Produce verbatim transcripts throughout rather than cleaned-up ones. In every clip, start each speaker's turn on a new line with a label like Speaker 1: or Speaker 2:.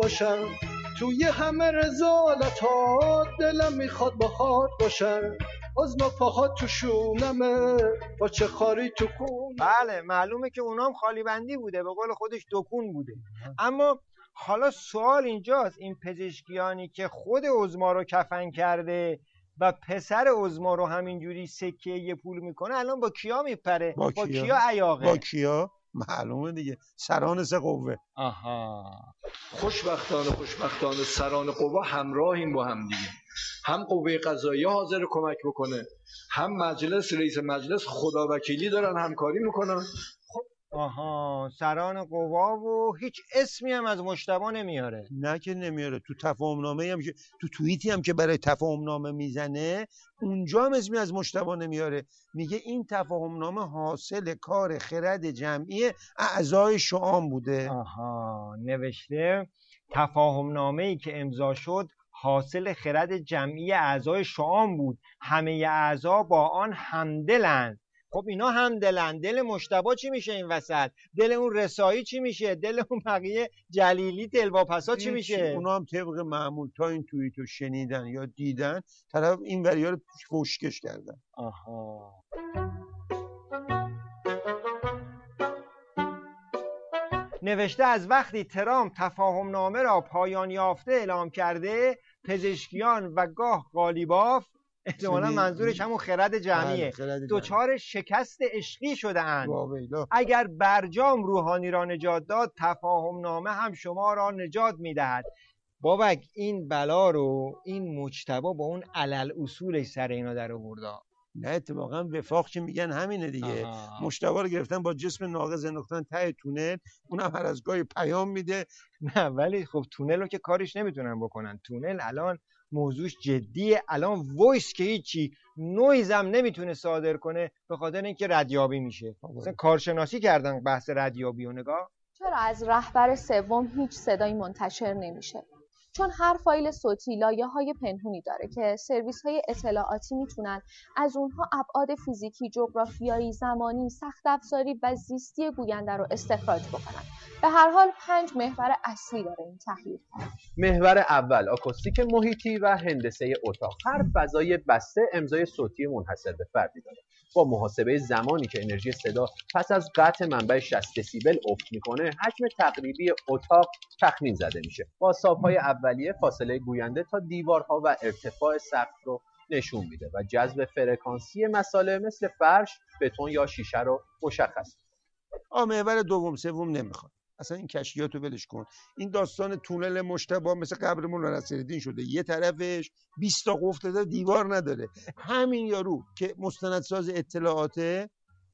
Speaker 1: باشم، توی همه رزالتات دلم میخواد باهات باشم، از ما پاهات تو شونمه با چه خاری تو کون.
Speaker 2: بله معلومه که اونام خالی بندی بوده، به قول خودش دکون بوده. اما حالا سوال اینجاست، این پزشکیانی که خود عظما رو کفن کرده و پسر عظما رو همینجوری سکه یه پول میکنه، الان با کیا میپره؟ با, با کیا عیاقه؟
Speaker 3: با کیا؟ معلومه دیگه، سران سه قوه.
Speaker 2: آها.
Speaker 1: خوشبختانه خوشبختانه سران قوا همراهیم با هم دیگه، هم قوه قضاییه حاضر کمک بکنه، هم مجلس، رئیس مجلس خدا وکیلی دارن همکاری میکنن.
Speaker 2: آها، سران قوا و هیچ اسمی هم از مجتبی نمیاره.
Speaker 3: نه که نمیاره، تو تفاهم نامه هم که تو توییتی هم که برای تفاهم نامه میزنه اونجا هم اسمی از مجتبی نمیاره، میگه این تفاهم نامه حاصل کار خرد جمعی اعضای شعام بوده.
Speaker 2: آها، نوشته تفاهم نامه‌ای که امضا شد حاصل خرد جمعی اعضای شعام بود، همه اعضا با آن همدلند. خب اینا همدلن، دل مجتبی چی میشه این وسط؟ دل اون رسایی چی میشه؟ دل اون بقیه جلیلی دلواپسا چی میشه؟
Speaker 3: اونا هم طبق معمول تا این توییتو شنیدن یا دیدن طرف این وریا رو فوشکش کردن.
Speaker 2: آها. نوشته از وقتی ترامپ تفاهم نامه را پایان یافته اعلام کرده، پزشکیان و گاه قالیباف، احتمالا منظورش همون خرد جمعیه، دچار شکست عشقی شده اند. اگر برجام روحانی را نجات داد، تفاهم نامه هم شما را نجات میدهد. بابک این بلا رو این مجتبی با اون علل اصولش سر اینا در آورده.
Speaker 3: نه اتفاقا وفاق که میگن همینه دیگه. مجتبی رو گرفتن با جسم ناقص انداختن ته تونل، اونم هر از گاهی پیام میده.
Speaker 2: نه ولی خب تونل رو که کارش نمیتونن بکنن، تونل الان موضوعش جدیه، الان وایس که هیچی نویز هم نمیتونه صادر کنه به خاطر اینکه ردیابی میشه. مثلا کارشناسی کردن بحث ردیابی و نگاه.
Speaker 4: چرا از رهبر سوم هیچ صدایی منتشر نمیشه؟ چون هر فایل صوتی لایه‌های پنهونی داره که سرویس‌های اطلاعاتی میتونن از اونها ابعاد فیزیکی، جغرافیایی، زمانی، سخت افزاری و زیستی گوینده رو استخراج بکنن. به هر حال پنج محور اصلی داره این تحلیل.
Speaker 5: محور اول آکوستیک محیطی و هندسه اتاق. هر فضای بسته امضای صوتی منحصر به فردی داره. با محاسبه زمانی که انرژی صدا پس از قطع منبع شصت دسیبل افت میکنه، حجم تقریبی اتاق تخمین زده میشه. با حساب‌های اولیه فاصله گوینده تا دیوارها و ارتفاع سقف رو نشون میده و جذب فرکانسی مساله مثل فرش، بتون یا شیشه رو مشخص می‌کنه.
Speaker 3: آ محور دوم سوم نمیخواد. اصلا این کشفیاتو ولش کن. این داستان تونل مجتبی مثل قبر مولانا نصیرالدین شده، یه طرفش بیست تا قفل داده دیوار نداره. همین یارو که مستندساز اطلاعاته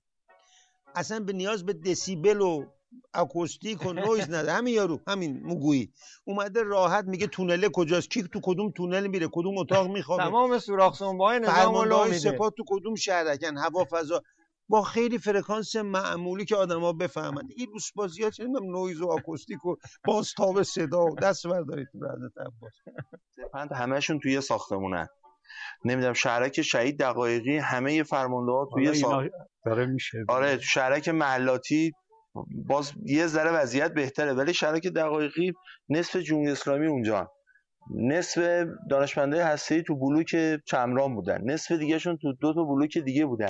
Speaker 3: اصلا به نیاز به دسیبل و اکوستیک و نویز نداره. همین یارو، همین موگویی اومده راحت میگه تونل کجاست، کی تو کدوم تونل میره، کدوم اتاق میخوابه،
Speaker 2: تمام سوراخ سنبه‌های نظام رو میده،
Speaker 3: سپاه تو کدوم شهرکن، هوا فضا، با خیلی فرکانس معمولی که آدما بفهمن. این روسبازی‌ها چه می‌دونم نویز و آکوستیک و بازتاب صدا و دست بردارید تو حضرت عباس.
Speaker 6: پنت همه‌شون توی ساختمونه. نمیدونم شهرک شهید دقایقی همه فرمانده‌ها توی ساخت
Speaker 7: داره میشه.
Speaker 6: آره تو شهرک محلاتی باز یه ذره وضعیت بهتره، ولی شهرک دقایقی نصف جمهوری اسلامی اونجا، نصف دانشمندای هسته‌ای تو بلوک چمران بودن، نصف دیگه‌شون تو دو تا بلوک دیگه بودن.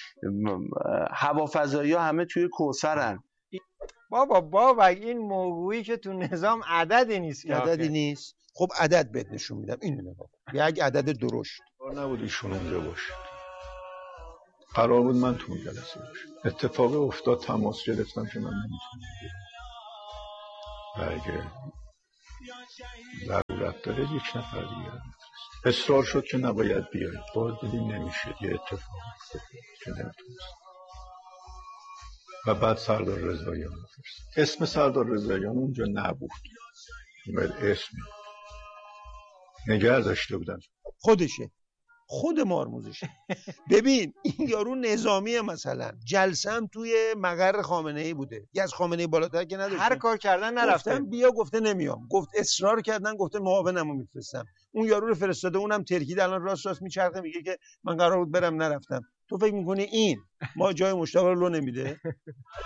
Speaker 6: هوافضایی‌ها همه توی کوثرن.
Speaker 2: بابا بابا این موضوعی که تو نظام عددی نیست که
Speaker 3: عددی نیست. خب عدد بهت نشون میدم، اینو نگاه کن. یک عدد درشت.
Speaker 7: قرار نبود ایشون اونجا باشه. قرار بود من تو اون جلسه باشم. اتفاق افتاد، تماس گرفتم که من نمیتونم بیام. اگه ضرورت داره یک نفر دیگه اصرار شد که نباید بیاید. باید دیدیم نمیشه، یه اتفاق افتاد که نمیتونست. و بعد سردار رضاییان فرست. اسم سردار رضاییان اونجا نبود. باید اسم نگه داشته بودن.
Speaker 3: خودشه، خود مارموزشه. ببین این یارو نظامیه، مثلا جلسه هم توی مقر خامنه ای بوده، یه از خامنه ای بالاتر که نداشتن،
Speaker 2: هر کار کردن نرفته.
Speaker 3: گفتن بیا، گفته نمیام، گفت اصرار کردن، گفته معاونمو میفرستم. اون یارو رو فرستاده، اونم ترکیده، الان راست راست میچرخه میگه که من قرار بود برم نرفتم. تو فکر میکنی این ما جای مجتبی رو لو نمیده؟